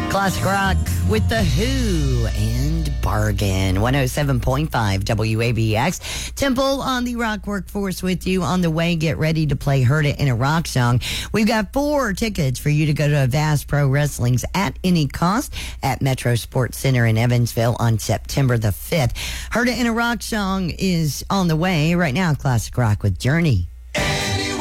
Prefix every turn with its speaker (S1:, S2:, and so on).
S1: Classic rock with The Who and Bargain. 107.5 WABX. Temple on the Rock Workforce with you on the way. Get ready to play Heard It in a Rock Song. We've got 4 tickets for you to go to Avast Pro Wrestling's At Any Cost at Metro Sports Center in Evansville on September the 5th. Heard It in a Rock Song is on the way right now. Classic rock with Journey.